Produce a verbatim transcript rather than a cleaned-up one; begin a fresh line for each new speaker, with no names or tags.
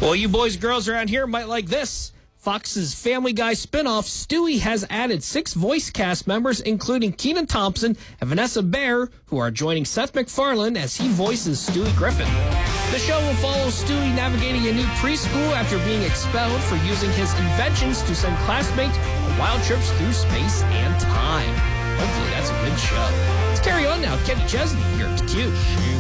Well, you boys and girls around here might like this. Fox's Family Guy spinoff, Stewie, has added six voice cast members, including Kenan Thompson and Vanessa Bayer, who are joining Seth MacFarlane as he voices Stewie Griffin. The show will follow Stewie navigating a new preschool after being expelled for using his inventions to send classmates on wild trips through space and time. Hopefully that's a good show. Let's carry on now. Kenny Chesney here at Q.